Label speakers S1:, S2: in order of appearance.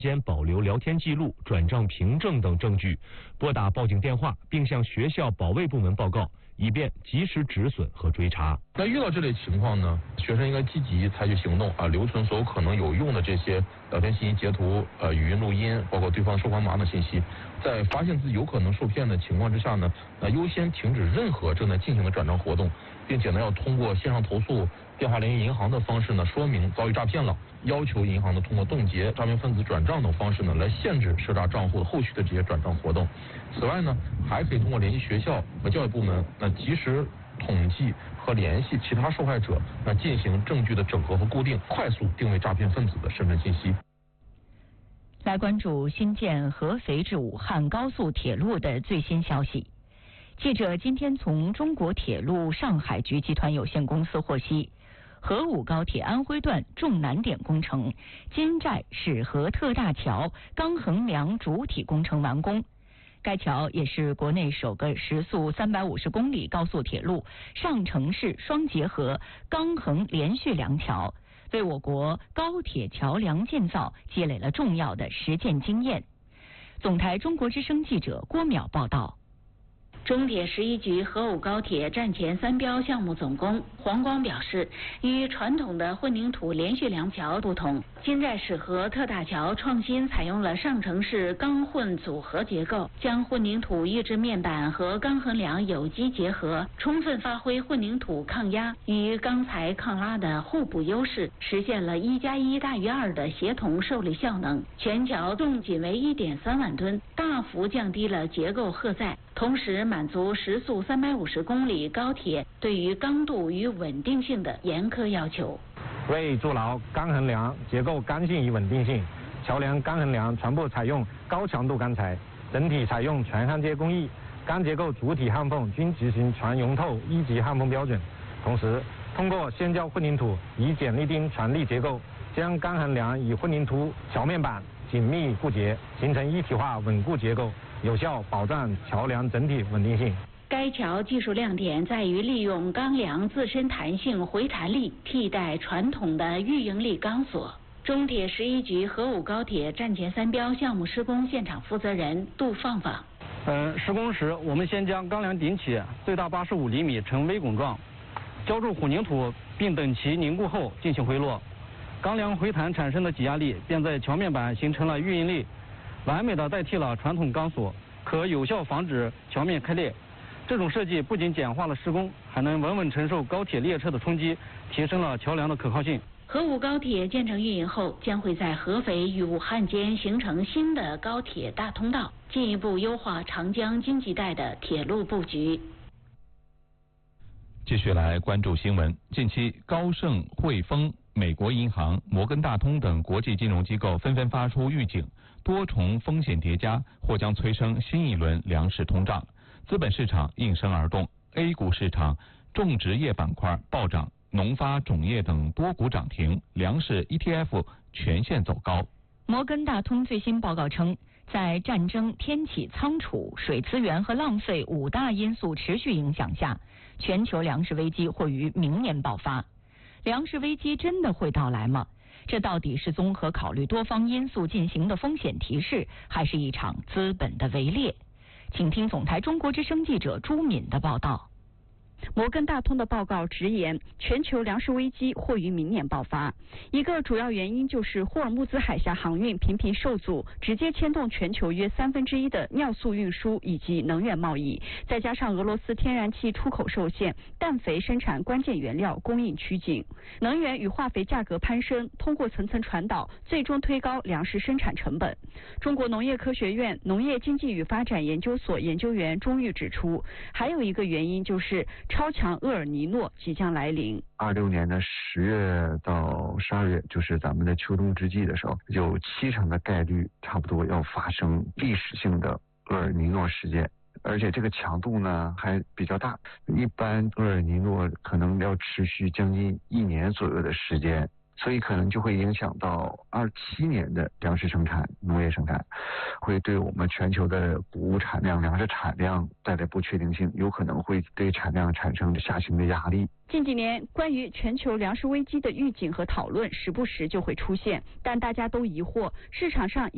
S1: 间保留聊天记录、转账凭证等证据，拨打报警电话，并向学校保卫部门报告，以便及时止损和追查。
S2: 那遇到这类情况呢，学生应该积极采取行动留存所有可能有用的这些聊天信息截图、语音录音，包括对方收款码等信息。在发现自己有可能受骗的情况之下呢，优先停止任何正在进行的转账活动，并且呢要通过线上投诉、电话联系银行的方式呢说明遭遇诈骗了，要求银行呢通过冻结诈骗分子转账等方式呢来限制涉诈账户后续的这些转账活动。此外呢，还可以通过联系学校和教育部门及时统计和联系其他受害者，进行证据的整合和固定，快速定位诈骗分子的身份信息。
S3: 来关注新建合肥至武汉高速铁路的最新消息。记者今天从中国铁路上海局集团有限公司获悉，合武高铁安徽段重难点工程金寨市河特大桥钢横梁主体工程完工。该桥也是国内首个时速350公里高速铁路上城市双结合钢横连续梁桥，为我国高铁桥梁建造积累了重要的实践经验。总台中国之声记者郭淼报道。
S4: 中铁11局合武高铁站前三标项目总工黄光表示，与传统的混凝土连续梁桥不同，金寨市河特大桥创新采用了上城式钢混组合结构，将混凝土预制面板和钢横梁有机结合，充分发挥混凝土抗压与钢材抗拉的互补优势，实现了1+1大于2的协同受力效能。全桥重仅为1.3万吨，大幅降低了结构荷载，同时满足时速350公里高铁对于刚度与稳定性的严苛要求。
S5: 为筑牢钢横梁结构刚性与稳定性，桥梁钢横梁全部采用高强度钢材，整体采用全焊接工艺，钢结构主体焊缝均执行全熔透1级焊缝标准。同时，通过先浇混凝土以剪力钉全力结构，将钢横梁与混凝土桥面板紧密固结，形成一体化稳固结构，有效保障桥梁整体稳定性。
S4: 该桥技术亮点在于利用钢梁自身弹性回弹力替代传统的预应力钢索。中铁11局合武高铁站前三标项目施工现场负责人杜放放。
S6: 施工时我们先将钢梁顶起，最大85厘米呈 V 拱状，浇筑混凝土，并等其凝固后进行回落。钢梁回弹产生的挤压力便在桥面板形成了预应力，完美的代替了传统钢索，可有效防止桥面开裂。这种设计不仅简化了施工，还能稳稳承受高铁列车的冲击，提升了桥梁的可靠性。
S4: 合武高铁建成运营后，将会在合肥与武汉间形成新的高铁大通道，进一步优化长江经济带的铁路布局。
S7: 继续来关注新闻。近期，高盛、汇丰、美国银行、摩根大通等国际金融机构纷纷发出预警，多重风险叠加或将催生新一轮粮食通胀。资本市场应声而动 ，A 股市场种植业板块暴涨，农发、种业等多股涨停，粮食 ETF 全线走高。
S3: 摩根大通最新报告称，在战争、天气仓储、水资源和浪费5大因素持续影响下，全球粮食危机或于明年爆发。粮食危机真的会到来吗？这到底是综合考虑多方因素进行的风险提示，还是一场资本的围猎？请听总台中国之声记者朱敏的报道。
S8: 摩根大通的报告直言，全球粮食危机或于明年爆发。一个主要原因就是霍尔木兹海峡航运频频受阻，直接牵动全球约1/3的尿素运输以及能源贸易。再加上俄罗斯天然气出口受限，氮肥生产关键原料供应趋紧，能源与化肥价格攀升，通过层层传导，最终推高粮食生产成本。中国农业科学院农业经济与发展研究所研究员钟玉指出，还有一个原因就是超强厄尔尼诺即将来临。
S9: 26年的10月到12月，就是咱们的秋冬之际的时候，有70%的概率差不多要发生历史性的厄尔尼诺事件，而且这个强度呢还比较大，一般厄尔尼诺可能要持续将近1年左右的时间。所以可能就会影响到27年的粮食生产、农业生产，会对我们全球的谷物产量、粮食产量带来不确定性，有可能会对产量产生下行的压力。
S8: 近几年关于全球粮食危机的预警和讨论时不时就会出现，但大家都疑惑市场上